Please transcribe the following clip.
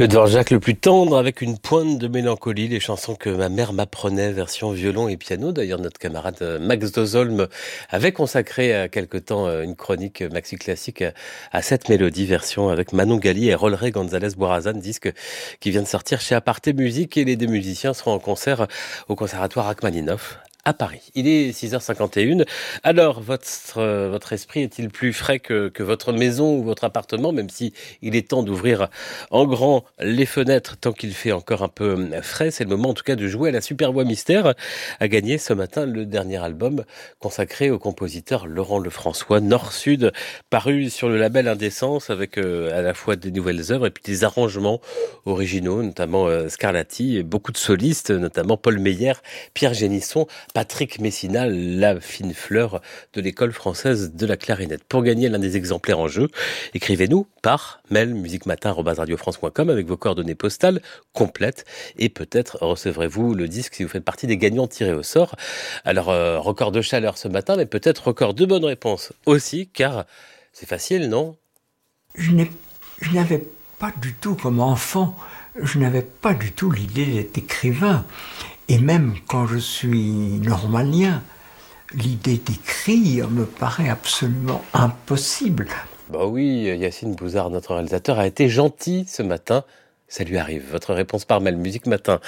Le Dvorak le plus tendre avec une pointe de mélancolie, les chansons que ma mère m'apprenait, version violon et piano. D'ailleurs, notre camarade Max Dozolm avait consacré à quelque temps une chronique maxi classique à cette mélodie, version avec Manon Gali et Rolleré González Borazan, disque qui vient de sortir chez Aparté Musique, et les deux musiciens seront en concert au Conservatoire Rachmaninoff à Paris. Il est 6h51. Alors, votre esprit est-il plus frais que votre maison ou votre appartement, même si il est temps d'ouvrir en grand les fenêtres tant qu'il fait encore un peu frais? C'est le moment en tout cas de jouer à la Super Voix Mystère. A gagné ce matin le dernier album consacré au compositeur Laurent Lefrançois, Nord-Sud, paru sur le label Indécence, avec à la fois des nouvelles œuvres et puis des arrangements originaux, notamment Scarlatti, et beaucoup de solistes, notamment Paul Meyer, Pierre Génisson, Patrick Messina, la fine fleur de l'école française de la clarinette. Pour gagner l'un des exemplaires en jeu, écrivez-nous par mail musicmatin@radiofrance.com avec vos coordonnées postales complètes, et peut-être recevrez-vous le disque si vous faites partie des gagnants tirés au sort. Alors, record de chaleur ce matin, mais peut-être record de bonnes réponses aussi, car c'est facile, non? Je n'avais pas du tout, comme enfant, je n'avais pas du tout l'idée d'être écrivain. Et même quand je suis normalien, l'idée d'écrire me paraît absolument impossible. Bah oui, Yacine Bouzard, notre réalisateur, a été gentil ce matin. Ça lui arrive. Votre réponse par mail, musique matin